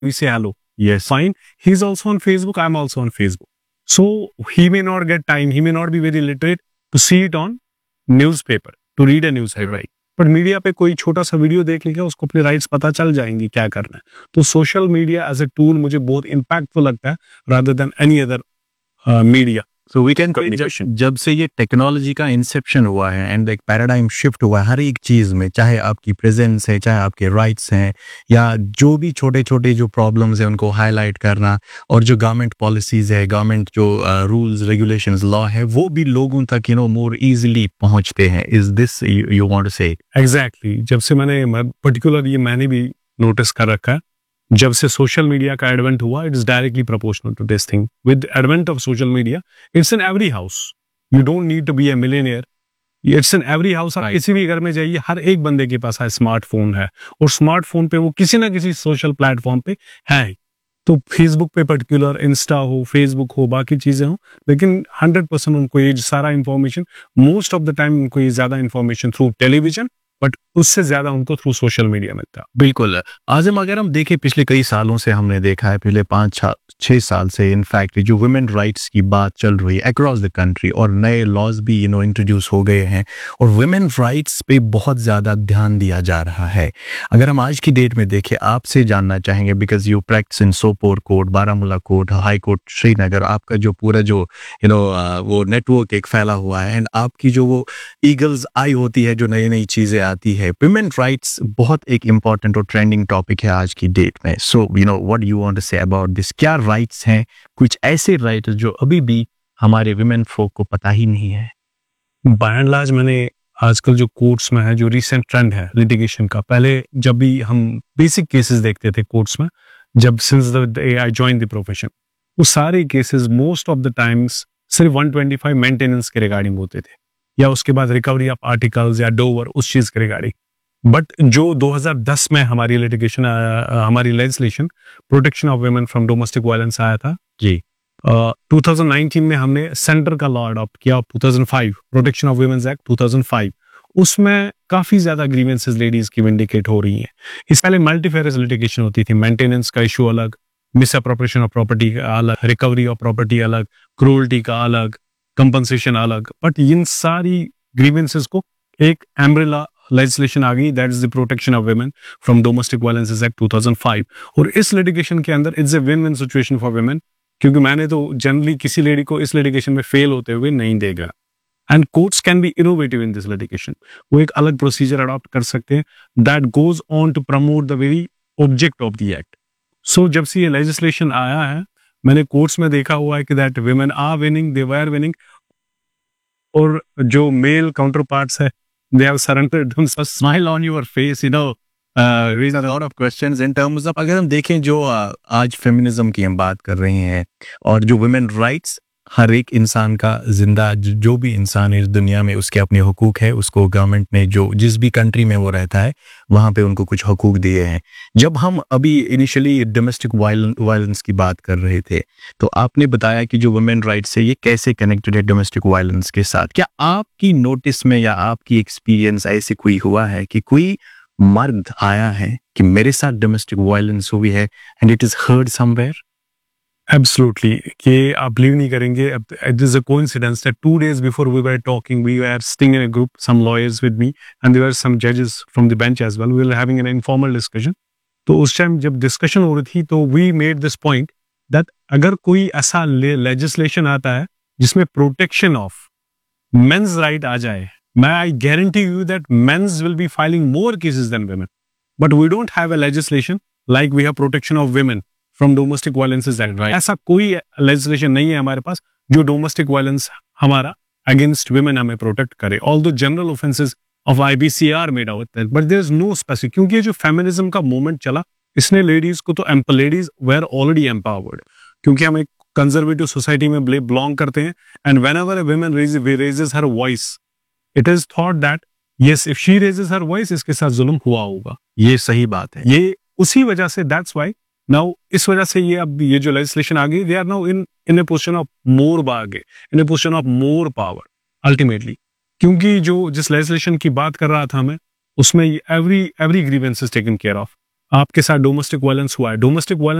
we say hello. Yes. Fine. He's also on Facebook. I'm also on Facebook. So he may not get time. He may not be very literate to see it on newspaper, to read a newspaper. Right. पर media पे कोई छोटा सा video देख लेगा, उसको अपने rights पता चल जाएंगी क्या करना है. तो social media as a tool मुझे बहुत इम्पैक्टफुल लगता है rather than any other media. So we can Communication. जब से ये टेक्नोलॉजी का इंसेप्शन हुआ है एंड एक पैराडाइम शिफ्ट हुआ है हर एक चीज में, चाहे आपकी प्रेजेंस है, चाहे आपके राइट्स हैं, या जो भी छोटे छोटे जो प्रॉब्लम्स है उनको हाईलाइट करना, और जो गवर्नमेंट पॉलिसीज है, गवर्नमेंट जो रूल्स रेगुलेशंस लॉ है, वो भी लोगों तक मोर इजीली पहुंचते हैं. Is this you want to से? एग्जैक्टली. जब से मैंने पर्टिकुलर ये मैंने भी नोटिस कर रखा है, जब से सोशल मीडिया का एडवेंट हुआ, it is directly proportional to this thing. With advent of social media, it's in every house. You don't need to be A millionaire. It's in every house. आप किसी भी घर में जाइए, हर एक बंदे के पास है स्मार्टफोन है, और स्मार्टफोन पे वो किसी ना किसी सोशल प्लेटफॉर्म पे है. तो फेसबुक पे पर्टिकुलर, इंस्टा हो, फेसबुक हो, बाकी चीजें हो, लेकिन 100% उनको ये सारा information, most of the time उनको ये ज्यादा इंफॉर्मेशन थ्रू टेलीविजन, बट उससे ज्यादा उनको थ्रू सोशल मीडिया मिलता है. बिल्कुल. आजम, अगर हम देखें पिछले कई सालों से हमने देखा है, पिछले 5-6 साल से इनफैक्ट जो वुमेन राइट्स की बात चल रही है अक्रॉस द कंट्री, और नए लॉज भी इंट्रोड्यूस हो गए हैं, और वुमेन राइट्स पे बहुत ज़्यादा ध्यान दिया जा रहा है. अगर हम आज की डेट में देखें, आपसे जानना चाहेंगे, because you practice in Sopore court, Baramulla court, high court Srinagar, आपका जो पूरा जो वो नेटवर्क एक फैला हुआ है, एंड आपकी जो वो ईगल्स आई होती है, जो नई नई चीज़ें आती है. वुमेन राइट्स बहुत एक इम्पॉर्टेंट और ट्रेंडिंग टॉपिक है आज की डेट में. So what you want to say about this? क्या राइट्स हैं, कुछ ऐसे राइट्स जो अभी भी हमारे वुमेन folk को पता ही नहीं है? बाय एंड लार्ज मैंने आजकल जो कोर्ट्स में है, जो रिसेंट ट्रेंड है लिटिगेशन का, पहले जब भी हम बेसिक केसेस देखते थे कोर्ट्स में, जब since the I join the profession, वो सारे cases most of the times सिर्फ 125 मेंटेनेंस के रिगार्डिंग होते थे, या उसके बाद रिकवरी ऑफ आर्टिकल्स या डोवर, उस चीज के रिगार्डिंग. बट जो 2010 में हमारी लिटिगेशन, हमारी legislation protection of women from domestic violence आया था जी. 2019 में हमने सेंटर का लॉ अडॉप्ट किया, 2005 प्रोटेक्शन ऑफ वुमेन्स एक्ट 2005. उसमें काफी ज्यादा ग्रीवेंसेस लेडीज की विंडिकेट हो रही हैं. इस पहले मल्टीफेरस लिटिगेशन होती थी, मेंटेनेंस का इशू अलग, मिस अप्रोप्रिएशन ऑफ प्रॉपर्टी का अलग, रिकवरी ऑफ प्रॉपर्टी अलग, क्रूअल्टी का अलग, कंपनसेशन अलग. बट इन सारी ग्रीवेंसेस को एक एम्ब्रेला लेजिस्लेशन आ गई, that is the protection of women from domestic violence act 2005. और इस लिटिगेशन के अंदर it's a win win situation for women, क्योंकि मैंने तो जनरली किसी लेडी को इस लिटिगेशन में फेल होते हुए नहीं देगा. And courts can be innovative in this litigation. वो एक अलग प्रोसीजर अडॉप्ट कर सकते हैं that goes on to promote the very object of the act. सो जब से ये लेजिस्लेशन आया है, मैंने कोर्ट्स में देखा हुआ है कि that women are winning, they were winning, और जो मेल काउंटर पार्ट्स है, they have surrendered themselves. Smile on your face, raise a lot of questions in terms of, अगर हम देखें जो आज फेमिनिज्म की हम बात कर रहे हैं, और जो वुमेन राइट्स, हर एक इंसान का जिंदा जो भी इंसान है इस दुनिया में, उसके अपने हुकूक है, उसको गवर्नमेंट ने जो जिस भी कंट्री में वो रहता है वहाँ पे उनको कुछ हुकूक दिए हैं. जब हम अभी इनिशियली डोमेस्टिक वायलेंस की बात कर रहे थे, तो आपने बताया कि जो वुमेन राइट्स है ये कैसे कनेक्टेड है डोमेस्टिक वायलेंस के साथ. क्या आपकी नोटिस में या आपकी एक्सपीरियंस ऐसे कोई हुआ है कि कोई मर्द आया है कि मेरे साथ डोमेस्टिक वायलेंस हुई है and it is heard somewhere? Absolutely. कि आप बिलीव नहीं करेंगे, it is a coincidence that 2 days before we were talking, we were sitting in a group, some lawyers with me, and there were some judges from the bench as well. We were having an informal discussion. तो उस time जब discussion हो रही थी, तो we made this point that अगर कोई ऐसा legislation आता है जिसमें प्रोटेक्शन ऑफ मेंस राइट आ जाए, मैं I guarantee you that men's will be filing more cases than women. But we don't have a legislation like we have protection of women from domestic violence act. ऐसा कोई legislation नहीं है हमारे पास जो domestic violence हमारा against women हमें protect करे. Although general offences of IBC are made out, but there is no specific, क्योंकि ये जो फेमिनिज्म का मूवमेंट चला, इसने लेडीज को तो लेडीज वेर ऑलरेडी एम्पावर्ड, क्योंकि हम एक कंजर्वेटिव सोसाइटी में बिलोंग करते हैं. And whenever a woman raises her voice, it is thought that yes, if she raises her voice, इसके साथ जुल्म हुआ होगा. ये सही बात है. ये उसी वजह से, दैट्स व्हाई नाउ, इस वजह से ये अब ये जो लेजिस्लेशन आ गई, they are now in A position of more बागे, इन ए position of more power ultimately. क्योंकि जो जिस लेजिस्लेशन की बात कर रहा था मैं, उसमें every grievance is taken care of. आपके साथ डोमेस्टिक वायलेंस हुआ है, डोमेस्टिक